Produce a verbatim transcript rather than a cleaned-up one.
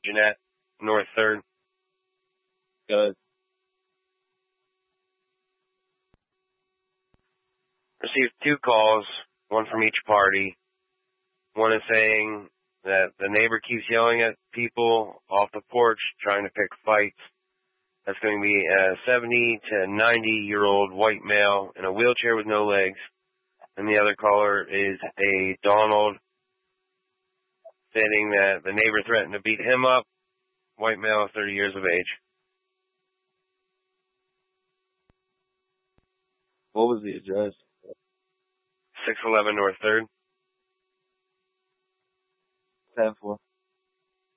Jeanette, North third. Good. Received two calls, one from each party. One is saying that the neighbor keeps yelling at people off the porch, trying to pick fights. That's going to be a seventy to ninety year old white male in a wheelchair with no legs. And the other caller is a Donald, stating that the neighbor threatened to beat him up, white male, thirty years of age. What was the address? six eleven North third. ten four.